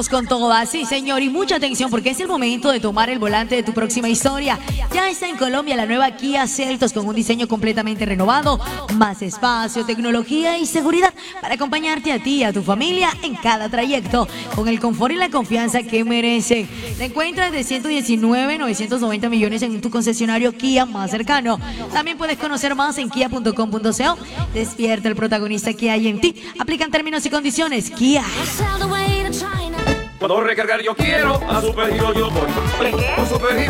Vamos con todas, sí señor, y mucha atención porque es el momento de tomar el volante de tu próxima historia. Ya está en Colombia la nueva Kia Seltos con un diseño completamente renovado, más espacio, tecnología y seguridad para acompañarte a ti y a tu familia en cada trayecto, con el confort y la confianza que merece. Te encuentras de 119,990 millones en tu concesionario Kia más cercano. También puedes conocer más en kia.com.co. Despierta el protagonista que hay en ti. Aplican términos y condiciones. Kia. Cuando recargar yo quiero, a Supergiro yo voy. ¿Qué? Un Supergiro